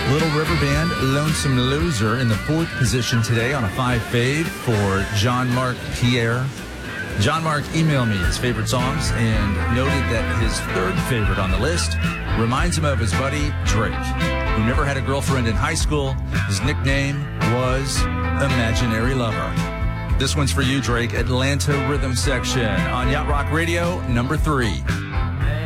Little River Band, Lonesome Loser, in the 4th position today on a 5 fave for John Mark Pierre. John Mark emailed me his favorite songs and noted that his 3rd favorite on the list reminds him of his buddy Drake, who never had a girlfriend in high school. His nickname was Imaginary Lover. This one's for you, Drake. Atlanta Rhythm Section on Yacht Rock Radio, number 3.